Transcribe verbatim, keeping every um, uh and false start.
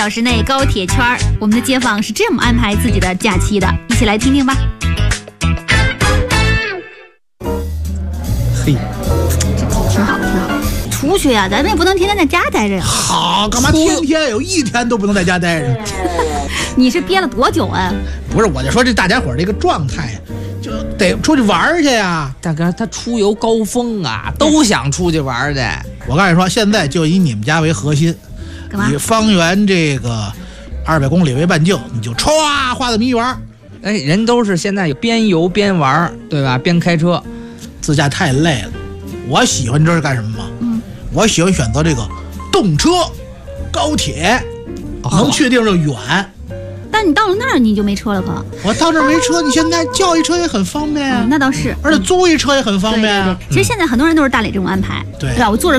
小时内高铁圈，我们的街坊是这么安排自己的假期的，一起来听听吧。 嘿， 这挺好，挺好。出去呀、啊，咱们也不能天天在家待着呀。 好，干嘛天天有一天都不能在家待着？ 你是憋了多久啊？ 不是，我就说这大家伙这个状态呀，就得出去玩去呀。 大哥，他出游高峰啊，都想出去玩去。 我告诉你说，现在就以你们家为核心， 干嘛？ 以方圆这个二百公里为半径，你就歘画这么一玩。 哎，人都是现在边游边玩，对吧？边开车， 自驾太累了。我喜欢你知道是干什么吗？ 嗯， 我喜欢选择这个动车、高铁，能去的地方就远。 但你到了那儿你就没车了，可我到这儿没车，你现在叫一车也很方便啊、 嗯，那倒是， 而且租一车也很方便啊。 对对对，其实现在很多人都是大磊这种安排， 对对吧？我坐着